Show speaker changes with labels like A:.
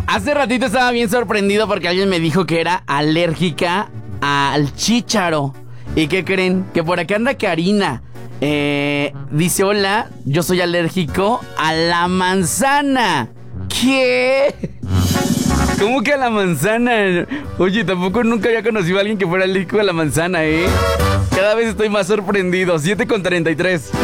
A: Hace ratito estaba bien sorprendido porque alguien me dijo que era alérgica al chícharo. ¿Y qué creen? Que por acá anda Karina. Dice, hola, yo soy alérgico a la manzana. ¿Qué? ¿Cómo que a la manzana? Oye, tampoco nunca había conocido a alguien que fuera alérgico a la manzana, ¿eh? Cada vez estoy más sorprendido. 7:33.